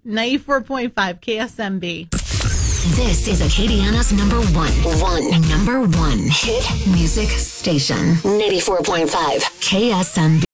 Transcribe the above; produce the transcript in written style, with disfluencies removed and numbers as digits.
94.5 KSMB. This is Acadiana's number one hit music station. 94.5 KSMB.